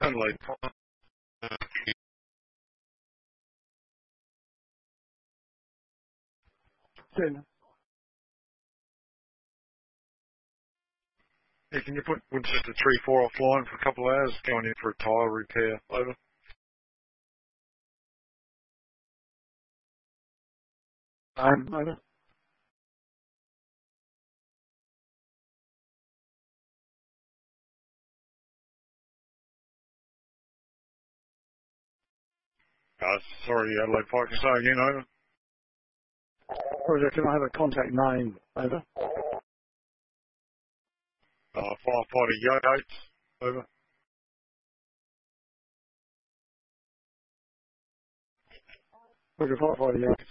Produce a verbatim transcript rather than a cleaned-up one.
Adelaide. Ten. Yeah, can you put Winchester three four offline for a couple of hours? Going in for a tyre repair. Over. Um, over. Uh, sorry, Adelaide Pike, can you say again, over? Roger, can I have a contact name? Over. Uh, firefighter Yates, over. Roger, firefighter, yeah.